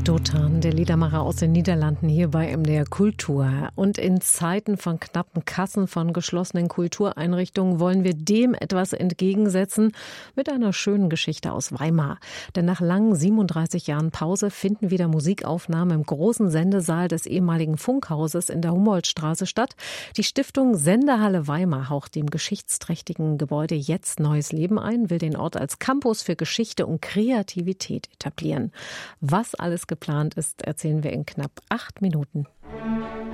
Dotan, der Liedermacher aus den Niederlanden, hier bei MDR Kultur. Und in Zeiten von knappen Kassen von geschlossenen Kultureinrichtungen wollen wir dem etwas entgegensetzen mit einer schönen Geschichte aus Weimar. Denn nach langen 37 Jahren Pause finden wieder Musikaufnahmen im großen Sendesaal des ehemaligen Funkhauses in der Humboldtstraße statt. Die Stiftung Sendehalle Weimar haucht dem geschichtsträchtigen Gebäude jetzt neues Leben ein, will den Ort als Campus für Geschichte und Kreativität etablieren. Was alles geplant ist, erzählen wir in knapp 8 Minuten.